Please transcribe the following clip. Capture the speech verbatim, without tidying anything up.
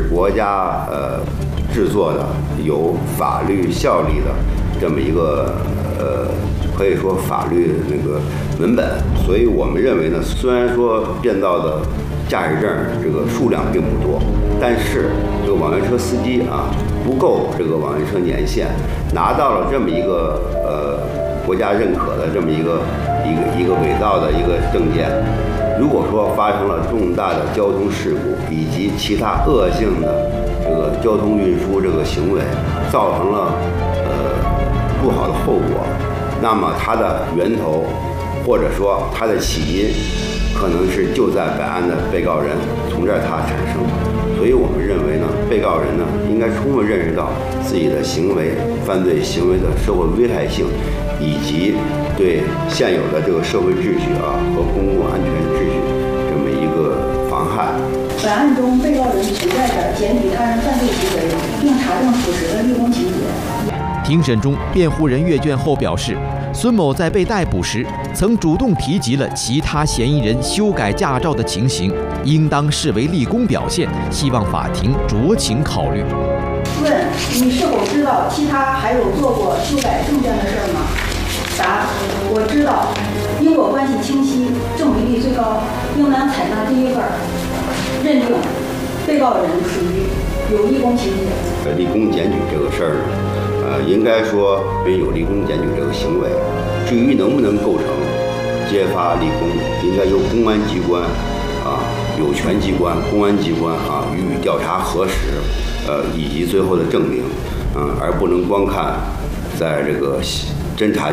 国家呃制作的有法律效力的这么一个呃可以说法律那个文本，所以我们认为呢，虽然说变造的驾驶证这个数量并不多，但是这个网约车司机啊不够这个网约车年限，拿到了这么一个呃国家认可的这么一个一个一个伪造的一个证件，如果说发生了重大的交通事故以及其他恶性的这个交通运输这个行为，造成了呃不好的后果，那么它的源头或者说它的起因，可能是就在本案的被告人从这儿他产生。所以我们认为呢，被告人呢应该充分认识到自己的行为犯罪行为的社会危害性，以及对现有的这个社会秩序啊和公共安全秩序这么一个妨害。 本案中，被告人存在着检举他人犯罪行为并查证属实的立功情节。 庭审中，辩护人阅卷后表示，孙某在被逮捕时曾主动提及了其他嫌疑人修改驾照的情形，应当视为立功表现，希望法庭酌情考虑。 问：你是否知道其他还有做过修改证件的事儿吗？答：我知道，因果关系清晰，证明力最高，应当采纳第一份，认定被告人属于有立功情节。 立功检举这个事儿呢，呃，应该说没有立功检举这个行为。至于能不能构成揭发立功，应该由公安机关啊、有权机关、公安机关啊予以调查核实，呃，以及最后的证明，嗯、而不能光看在这个侦查